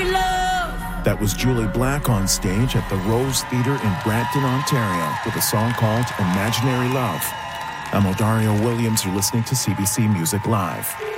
That was Julie Black on stage at the Rose Theatre in Brampton, Ontario, with a song called Imaginary Love. I'm Odario Williams. You're listening to CBC Music Live.